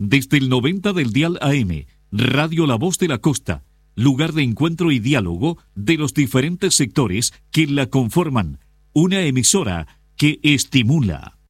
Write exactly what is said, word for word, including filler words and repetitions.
desde el noventa del dial A M, Radio La Voz de la Costa, lugar de encuentro y diálogo de los diferentes sectores que la conforman, una emisora que estimula.